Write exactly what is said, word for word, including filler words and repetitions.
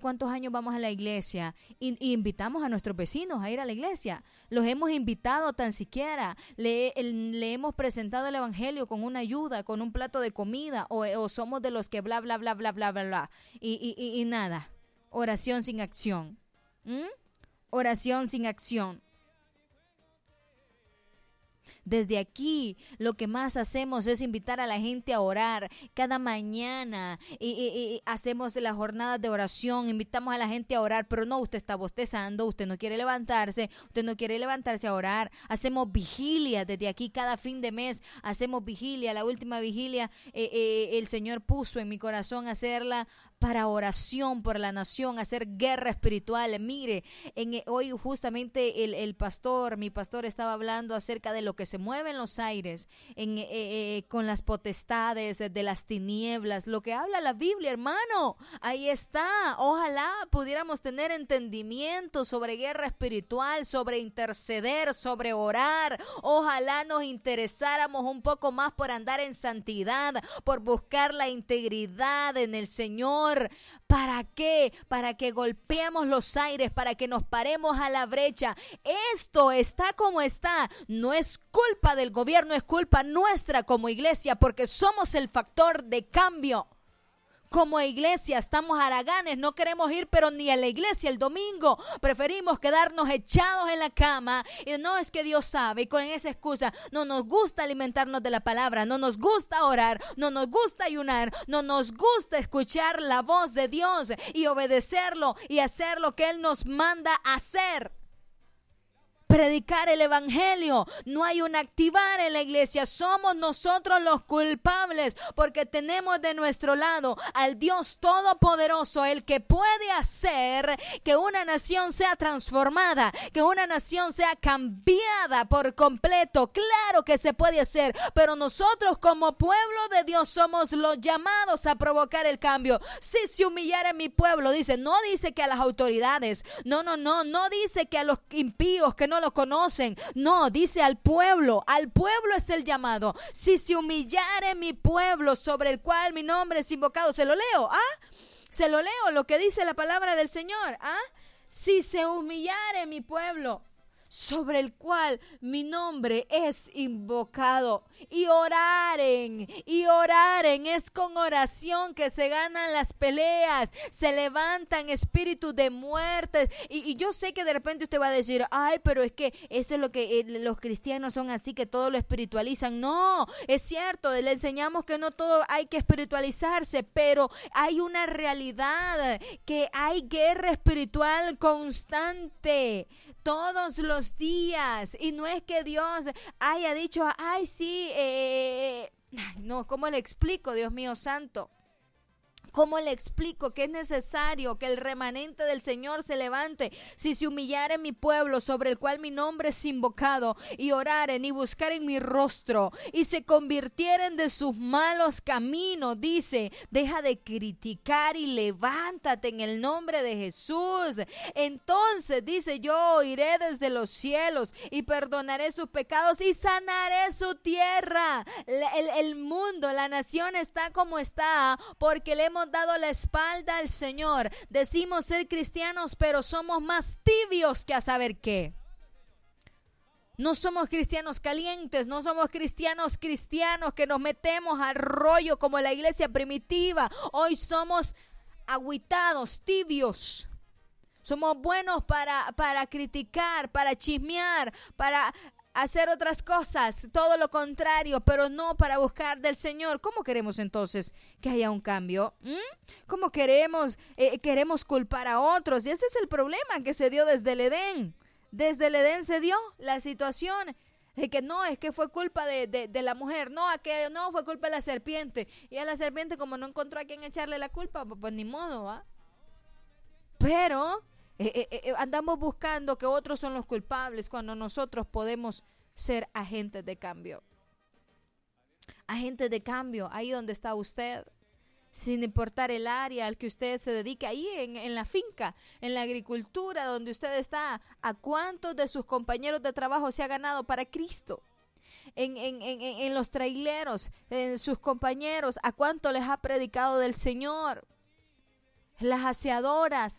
cuántos años vamos a la iglesia y, y invitamos a nuestros vecinos a ir a la iglesia. Los hemos invitado tan siquiera, le, el, le hemos presentado el evangelio con una ayuda, con un plato de comida, o, o somos de los que bla, bla, bla, bla, bla, bla, bla, y, y, y, y nada. Oración sin acción. ¿Mm? Oración sin acción. Desde aquí lo que más hacemos es invitar a la gente a orar cada mañana y, y, y hacemos las jornadas de oración, invitamos a la gente a orar, pero no, usted está bostezando, usted no quiere levantarse, usted no quiere levantarse a orar. Hacemos vigilia desde aquí cada fin de mes, hacemos vigilia. La última vigilia eh, eh, el Señor puso en mi corazón hacerla para oración por la nación, hacer guerra espiritual. Mire, en, hoy justamente el, el pastor, mi pastor estaba hablando acerca de lo que se mueve en los aires, en, eh, eh, con las potestades de, de las tinieblas, lo que habla la Biblia, hermano, ahí está. Ojalá pudiéramos tener entendimiento sobre guerra espiritual, sobre interceder, sobre orar. Ojalá nos interesáramos un poco más por andar en santidad, por buscar la integridad en el Señor. ¿Para qué? Para que golpeemos los aires, para que nos paremos a la brecha. Esto está como está. No es culpa del gobierno, es culpa nuestra como iglesia, porque somos el factor de cambio. Como iglesia estamos haraganes, no queremos ir pero ni a la iglesia el domingo, preferimos quedarnos echados en la cama y no, es que Dios sabe, y con esa excusa no nos gusta alimentarnos de la palabra, no nos gusta orar, no nos gusta ayunar, no nos gusta escuchar la voz de Dios y obedecerlo y hacer lo que Él nos manda hacer. Predicar el evangelio, no hay un activar en la iglesia, somos nosotros los culpables porque tenemos de nuestro lado al Dios todopoderoso, el que puede hacer que una nación sea transformada, que una nación sea cambiada por completo. Claro que se puede hacer, pero nosotros como pueblo de Dios somos los llamados a provocar el cambio. Si se humillara mi pueblo, dice, no dice que a las autoridades, no, no, no, no dice que a los impíos que no lo conocen, no, dice al pueblo, al pueblo es el llamado. Si se humillare mi pueblo sobre el cual mi nombre es invocado, se lo leo, ¿ah? Se lo leo, lo que dice la palabra del Señor, ¿ah? Si se humillare mi pueblo sobre el cual mi nombre es invocado, y oraren, y oraren, es con oración que se ganan las peleas, se levantan espíritus de muerte, y, y yo sé que de repente usted va a decir, ay, pero es que esto es lo que eh, los cristianos son así, que todo lo espiritualizan. No, es cierto, le enseñamos que no todo hay que espiritualizarse, pero hay una realidad, que hay guerra espiritual constante, todos los días, y no es que Dios haya dicho, ay sí, eh, no, ¿cómo le explico, Dios mío santo? ¿Cómo le explico que es necesario que el remanente del Señor se levante? Si se humillare mi pueblo sobre el cual mi nombre es invocado, y oraren y buscaren mi rostro, y se convirtieren de sus malos caminos, dice, deja de criticar y levántate en el nombre de Jesús. Entonces dice, yo oiré desde los cielos y perdonaré sus pecados y sanaré su tierra. El, el mundo, la nación está como está porque le hemos dado la espalda al Señor. Decimos ser cristianos, pero somos más tibios que a saber qué. No somos cristianos calientes, no somos cristianos cristianos que nos metemos al rollo como la iglesia primitiva. Hoy somos agüitados, tibios. Somos buenos para, para criticar, para chismear, para hacer otras cosas, todo lo contrario, pero no para buscar del Señor. ¿Cómo queremos entonces que haya un cambio? ¿Mm? ¿Cómo queremos, eh, queremos culpar a otros? Y ese es el problema que se dio desde el Edén. Desde el Edén se dio la situación de que no, es que fue culpa de, de, de la mujer, no, a que no, fue culpa de la serpiente. Y a la serpiente, como no encontró a quien echarle la culpa, pues, pues ni modo, ¿va? Pero Eh, eh, eh, andamos buscando que otros son los culpables cuando nosotros podemos ser agentes de cambio. Agentes de cambio, ahí donde está usted, sin importar el área al que usted se dedica, ahí en, en la finca, en la agricultura donde usted está, ¿a cuántos de sus compañeros de trabajo se ha ganado para Cristo? En, en, en, en los traileros, en sus compañeros, ¿a cuánto les ha predicado del Señor? Las aseadoras,